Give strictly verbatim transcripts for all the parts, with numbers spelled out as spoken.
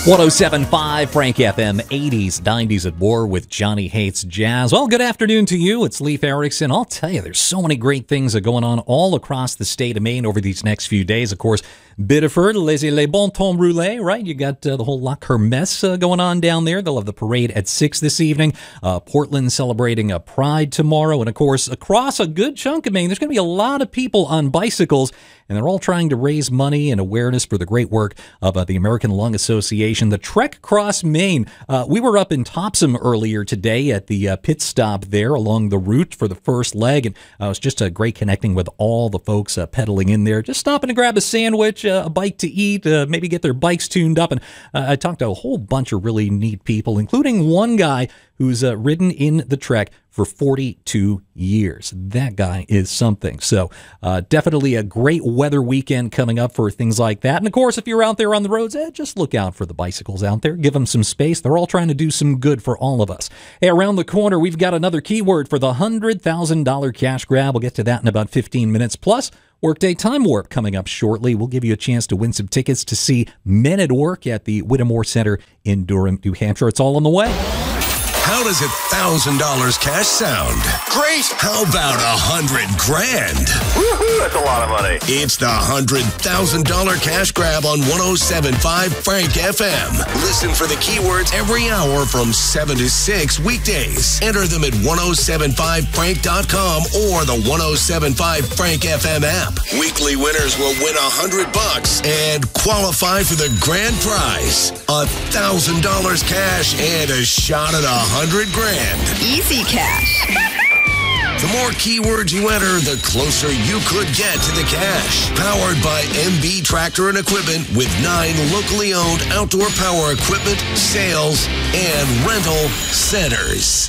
one oh seven point five Frank F M, eighties, nineties at war with Johnny Hates Jazz. Well, good afternoon to you. It's Leif Erikson. I'll tell you, there's so many great things that are going on all across the state of Maine over these next few days. Of course, Biddeford, les, les bon temps roulés, right? You got uh, the whole La Kermesse uh, going on down there. They'll have the parade at six this evening. Uh, Portland celebrating a Pride tomorrow. And, of course, across a good chunk of Maine, there's going to be a lot of people on bicycles, and they're all trying to raise money and awareness for the great work of uh, the American Lung Association, the Trek Cross Maine. Uh, we were up in Topsom earlier today at the uh, pit stop there along the route for the first leg, and uh, it was just a uh, great connecting with all the folks uh, pedaling in there, just stopping to grab a sandwich, uh, a bite to eat, uh, maybe get their bikes tuned up. And uh, I talked to a whole bunch of really neat people, including one guy who's uh, ridden in the Trek for forty-two years. That guy is something. So uh, definitely a great weather weekend coming up for things like that. And of course, if you're out there on the roads, eh, just look out for the bicycles out there. Give them some space. They're all trying to do some good for all of us. Hey, around the corner, we've got another keyword for the one hundred thousand dollars cash grab. We'll get to that in about fifteen minutes. Plus, Workday Time Warp coming up shortly. We'll give you a chance to win some tickets to see Men at Work at the Whittemore Center in Durham, New Hampshire. It's all on the way. How does a thousand dollars cash sound? Great! How about a hundred grand? Woohoo! That's a lot of money. It's the hundred thousand dollar cash grab on one oh seven point five Frank F M. Listen for the keywords every hour from seven to six weekdays. Enter them at one oh seven five frank dot com or the one oh seven point five Frank F M app. Weekly winners will win a hundred bucks and qualify for the grand prize: a thousand dollars cash and a shot at a hundred grand. Easy cash. The more keywords you enter, the closer you could get to the cash. Powered by M B Tractor and Equipment with nine locally owned outdoor power equipment, sales, and rental centers.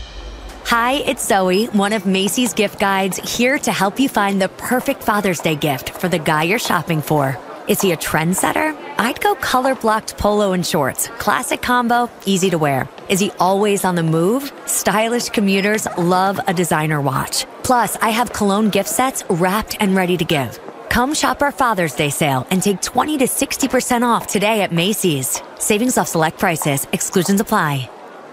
Hi, it's Zoe, one of Macy's gift guides, here to help you find the perfect Father's Day gift for the guy you're shopping for. Is he a trendsetter? I'd go color-blocked polo and shorts. Classic combo, easy to wear. Is he always on the move? Stylish commuters love a designer watch. Plus, I have cologne gift sets wrapped and ready to give. Come shop our Father's Day sale and take twenty to sixty percent off today at Macy's. Savings off select prices. Exclusions apply.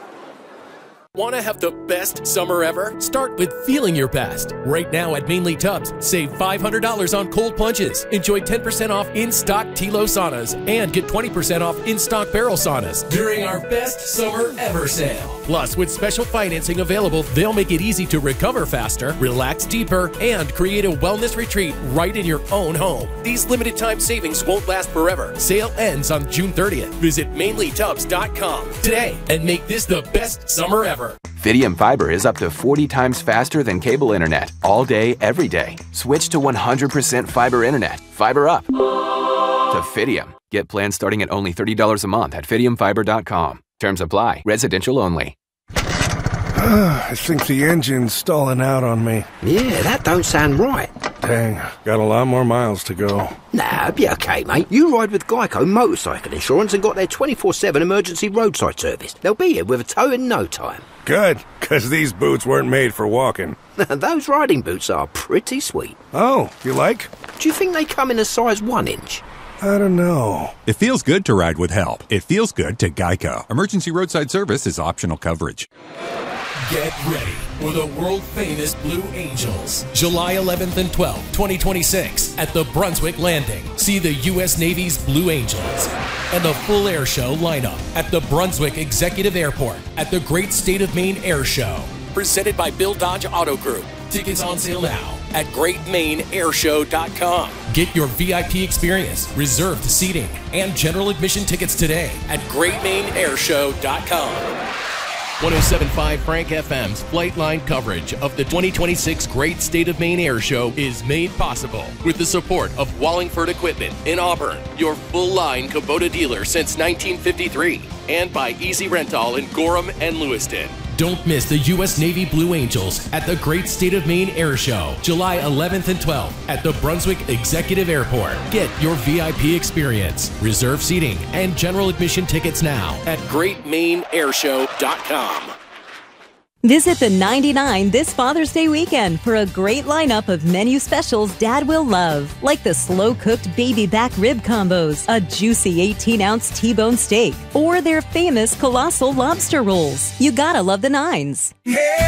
Want to have the best summer ever? Start with feeling your best. Right now at Mainly Tubs, save five hundred dollars on cold plunges. Enjoy ten percent off in-stock Tilo saunas and get twenty percent off in-stock barrel saunas during our best summer ever sale. Plus, with special financing available, they'll make it easy to recover faster, relax deeper, and create a wellness retreat right in your own home. These limited time savings won't last forever. Sale ends on June thirtieth. Visit mainly tubs dot com today and make this the best summer ever. Fidium Fiber is up to forty times faster than cable internet, all day, every day. Switch to one hundred percent fiber internet. Fiber up to Fidium. Get plans starting at only thirty dollars a month at fidium fiber dot com. Terms apply. Residential only. I think the engine's stalling out on me. Yeah, that don't sound right. Dang, got a lot more miles to go. Nah, be okay, mate. You ride with Geico Motorcycle Insurance and got their twenty-four seven emergency roadside service. They'll be here with a tow in no time. Good, because these boots weren't made for walking. Those riding boots are pretty sweet. Oh, you like? Do you think they come in a size one inch? I don't know. It feels good to ride with help. It feels good to Geico. Emergency roadside service is optional coverage. Get ready for the world-famous Blue Angels, July eleventh and twelfth, twenty twenty-six, at the Brunswick Landing. See the U S Navy's Blue Angels and the full air show lineup at the Brunswick Executive Airport at the Great State of Maine Air Show. Presented by Bill Dodge Auto Group. Tickets on sale now at great maine air show dot com. Get your V I P experience, reserved seating, and general admission tickets today at great maine air show dot com. one oh seven point five Frank F M's Flightline coverage of the twenty twenty-six Great State of Maine Air Show is made possible with the support of Wallingford Equipment in Auburn, your full-line Kubota dealer since nineteen fifty-three, and by Easy Rental in Gorham and Lewiston. Don't miss the U S Navy Blue Angels at the Great State of Maine Air Show, July eleventh and twelfth at the Brunswick Executive Airport. Get your V I P experience, reserve seating, and general admission tickets now at great maine air show dot com. Visit the ninety-nine this Father's Day weekend for a great lineup of menu specials Dad will love, like the slow-cooked baby back rib combos, a juicy eighteen-ounce T-bone steak, or their famous colossal lobster rolls. You gotta love the nines. Hey!